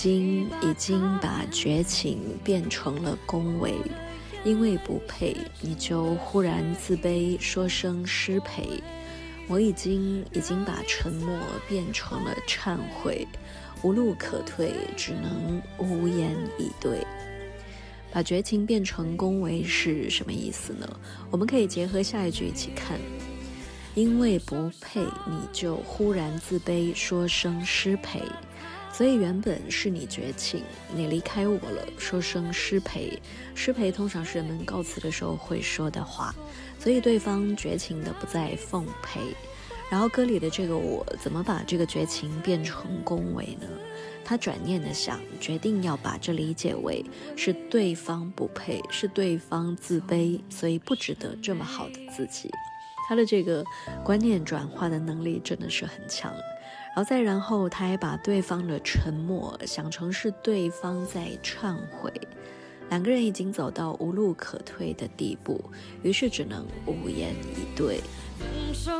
已经把绝情变成了恭维，因为不配，你就忽然自卑，说声失陪。我已经把沉默变成了忏悔，无路可退，只能无言以对。把绝情变成恭维是什么意思呢？我们可以结合下一句一起看。因为不配，你就忽然自卑，说声失陪。所以原本是你绝情，你离开我了，说声失陪。失陪通常是人们告辞的时候会说的话，所以对方绝情的不再奉陪。然后歌里的这个我怎么把这个绝情变成恭维呢？他转念的想，决定要把这理解为是对方不配，是对方自卑，所以不值得这么好的自己。他的这个观念转化的能力真的是很强。然后他还把对方的沉默想成是对方在忏悔，两个人已经走到无路可退的地步，于是只能无言以对。